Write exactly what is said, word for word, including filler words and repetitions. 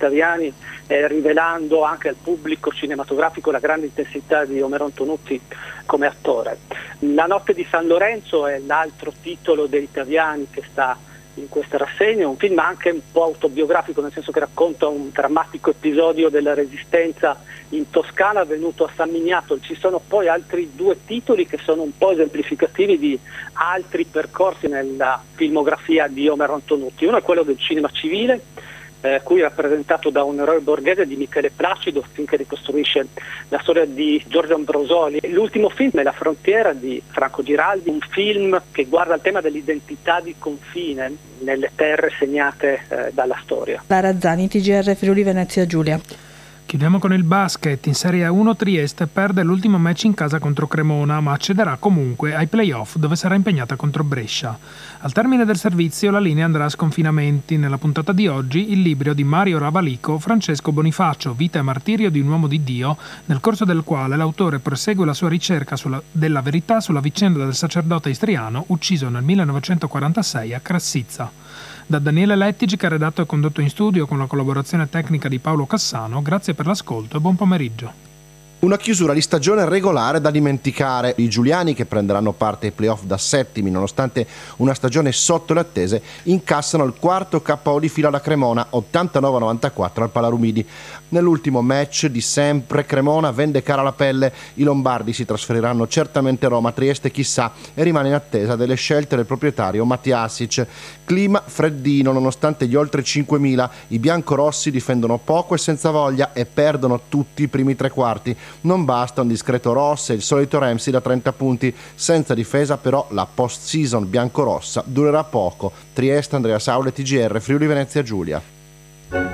Taviani, eh, rivelando anche al pubblico cinematografico la grande intensità di Omer Antonucci come attore. La notte di San Lorenzo è l'altro titolo dei Taviani che sta in questa rassegna, un film anche un po' autobiografico, nel senso che racconta un drammatico episodio della resistenza in Toscana avvenuto a San Miniato. Ci sono poi altri due titoli che sono un po' esemplificativi di altri percorsi nella filmografia di Omer Antonucci. Uno è quello del cinema civile, eh, cui è rappresentato da un eroe borghese di Michele Placido, film che ricostruisce la storia di Giorgio Ambrosoli. L'ultimo film è La frontiera di Franco Giraldi, un film che guarda il tema dell'identità di confine nelle terre segnate eh, dalla storia. Lara Zani, T G R Friuli Venezia Giulia. Chiudiamo con il basket. In Serie A uno Trieste perde l'ultimo match in casa contro Cremona, ma accederà comunque ai play-off dove sarà impegnata contro Brescia. Al termine del servizio la linea andrà a sconfinamenti. Nella puntata di oggi il libro di Mario Ravalico, Francesco Bonifacio, Vita e martirio di un uomo di Dio, nel corso del quale l'autore prosegue la sua ricerca sulla, della verità sulla vicenda del sacerdote istriano ucciso nel millenovecentoquarantasei a Crassizza. Da Daniele Lettigi, che ha redatto e condotto in studio con la collaborazione tecnica di Paolo Cassano, grazie per l'ascolto e buon pomeriggio. Una chiusura di stagione regolare da dimenticare. I giuliani, che prenderanno parte ai playoff da settimi nonostante una stagione sotto le attese, incassano il quarto K O di fila da Cremona, ottantanove a novantaquattro al Palarumidi. Nell'ultimo match di sempre Cremona vende cara la pelle. I lombardi si trasferiranno certamente a Roma, Trieste chissà, e rimane in attesa delle scelte del proprietario Mattiasic. Clima freddino nonostante gli oltre cinquemila. I biancorossi difendono poco e senza voglia e perdono tutti i primi tre quarti. Non basta un discreto Ross e il solito Ramsey da trenta punti. Senza difesa però la post-season biancorossa durerà poco. Trieste, Andrea Saule, T G R Friuli Venezia Giulia.